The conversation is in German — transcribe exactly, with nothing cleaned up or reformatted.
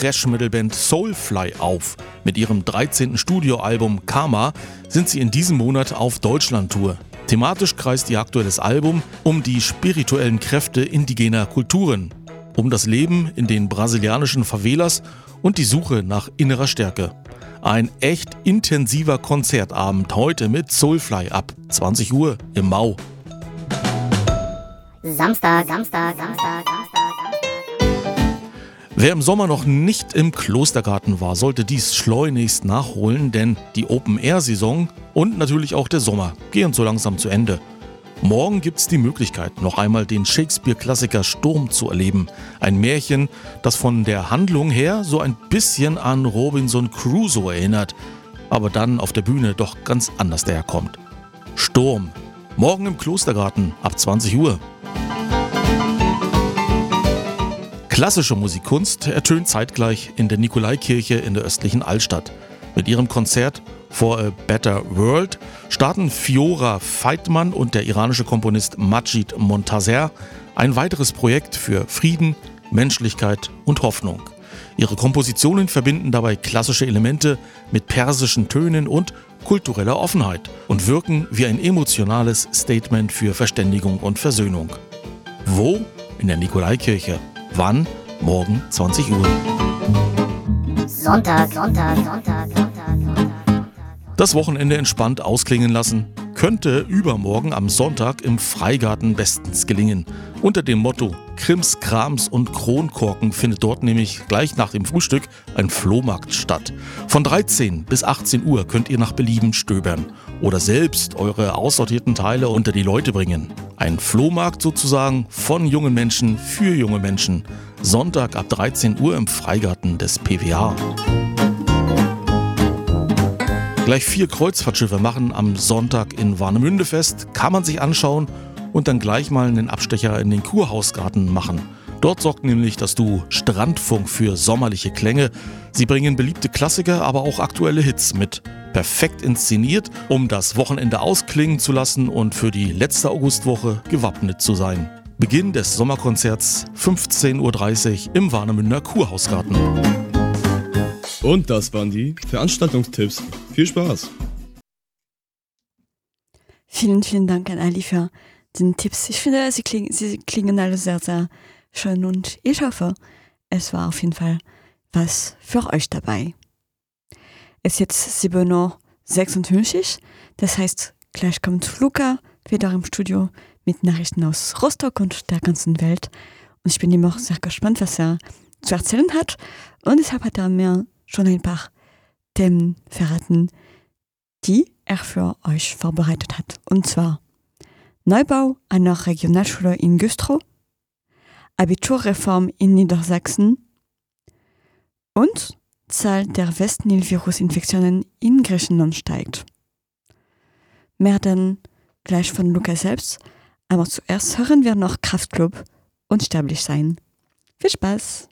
Thrash-Metal-Band Soulfly auf. Mit ihrem dreizehnten Studioalbum Karma sind sie in diesem Monat auf Deutschland-Tour. Thematisch kreist ihr aktuelles Album um die spirituellen Kräfte indigener Kulturen, um das Leben in den brasilianischen Favelas und die Suche nach innerer Stärke. Ein echt intensiver Konzertabend heute mit Soulfly ab zwanzig Uhr im Mau. Samstag, Samstag, Samstag, Samstag, Samstag. Wer im Sommer noch nicht im Klostergarten war, sollte dies schleunigst nachholen, denn die Open-Air-Saison und natürlich auch der Sommer gehen so langsam zu Ende. Morgen gibt's die Möglichkeit, noch einmal den Shakespeare-Klassiker Sturm zu erleben. Ein Märchen, das von der Handlung her so ein bisschen an Robinson Crusoe erinnert, aber dann auf der Bühne doch ganz anders daherkommt. Sturm. Morgen im Klostergarten ab zwanzig Uhr. Klassische Musikkunst ertönt zeitgleich in der Nikolaikirche in der östlichen Altstadt. Mit ihrem Konzert For a Better World starten Fiora Feitman und der iranische Komponist Majid Montaser ein weiteres Projekt für Frieden, Menschlichkeit und Hoffnung. Ihre Kompositionen verbinden dabei klassische Elemente mit persischen Tönen und kultureller Offenheit und wirken wie ein emotionales Statement für Verständigung und Versöhnung. Wo? In der Nikolaikirche. Wann? Morgen zwanzig Uhr. Sonntag, Sonntag, Sonntag, Sonntag, Sonntag. Das Wochenende entspannt ausklingen lassen, könnte übermorgen am Sonntag im Freigarten bestens gelingen. Unter dem Motto Krims, Krams und Kronkorken findet dort nämlich gleich nach dem Frühstück ein Flohmarkt statt. Von dreizehn bis achtzehn Uhr könnt ihr nach Belieben stöbern oder selbst eure aussortierten Teile unter die Leute bringen. Ein Flohmarkt sozusagen von jungen Menschen für junge Menschen. Sonntag ab dreizehn Uhr im Freigarten des P W A. Gleich vier Kreuzfahrtschiffe machen am Sonntag in Warnemünde fest, kann man sich anschauen und dann gleich mal einen Abstecher in den Kurhausgarten machen. Dort sorgt nämlich das Duo Strandfunk für sommerliche Klänge. Sie bringen beliebte Klassiker, aber auch aktuelle Hits mit. Perfekt inszeniert, um das Wochenende ausklingen zu lassen und für die letzte Augustwoche gewappnet zu sein. Beginn des Sommerkonzerts fünfzehn Uhr dreißig im Warnemünder Kurhausgarten. Und das waren die Veranstaltungstipps. Viel Spaß! Vielen, vielen Dank an Ali für den Tipps. Ich finde, sie klingen, sie klingen alle sehr, sehr schön und ich hoffe, es war auf jeden Fall was für euch dabei. Es ist jetzt sieben Uhr sechsundfünfzig, das heißt, gleich kommt Luca wieder im Studio mit Nachrichten aus Rostock und der ganzen Welt. Und ich bin immer sehr gespannt, was er zu erzählen hat. Und deshalb hat er mir schon ein paar Themen verraten, die er für euch vorbereitet hat. Und zwar Neubau einer Regionalschule in Güstrow, Abiturreform in Niedersachsen und Zahl der West-Nil-Virus-Infektionen in Griechenland steigt. Mehr dann gleich von Luca selbst, aber zuerst hören wir noch Kraftklub Unsterblich sein. Viel Spaß!